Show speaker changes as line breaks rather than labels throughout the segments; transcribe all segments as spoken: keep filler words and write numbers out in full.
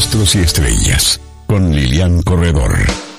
Astros y Estrellas, con Lilian Corredor.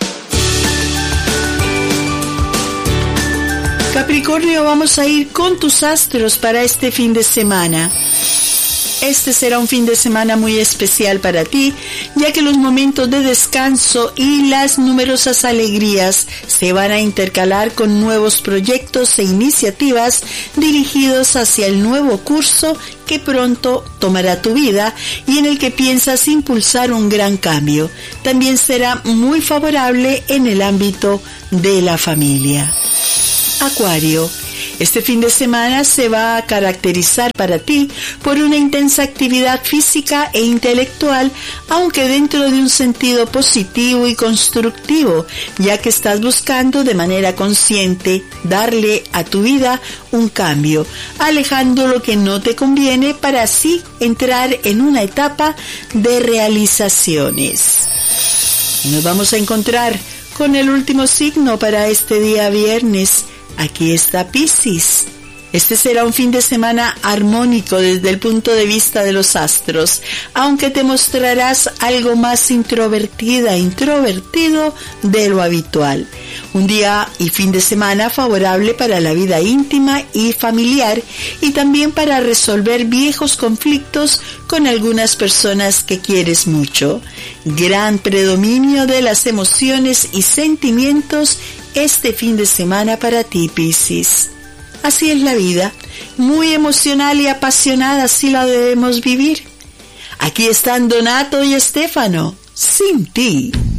Capricornio, vamos a ir con tus astros para este fin de semana. Este será un fin de semana muy especial para ti, ya que los momentos de descanso y las numerosas alegrías se van a intercalar con nuevos proyectos e iniciativas dirigidos hacia el nuevo curso que pronto tomará tu vida y en el que piensas impulsar un gran cambio. También será muy favorable en el ámbito de la familia. Acuario, este fin de semana se va a caracterizar para ti por una intensa actividad física e intelectual, aunque dentro de un sentido positivo y constructivo, ya que estás buscando de manera consciente darle a tu vida un cambio, alejando lo que no te conviene para así entrar en una etapa de realizaciones. Nos vamos a encontrar con el último signo para este día viernes. Aquí está Piscis. Este será un fin de semana armónico desde el punto de vista de los astros, aunque te mostrarás algo más introvertida, introvertido de lo habitual. Un día y fin de semana favorable para la vida íntima y familiar y también para resolver viejos conflictos con algunas personas que quieres mucho. Gran predominio de las emociones y sentimientos este fin de semana para ti, Piscis. Así es la vida, muy emocional y apasionada, así la debemos vivir. Aquí están Donato y Estefano, sin ti.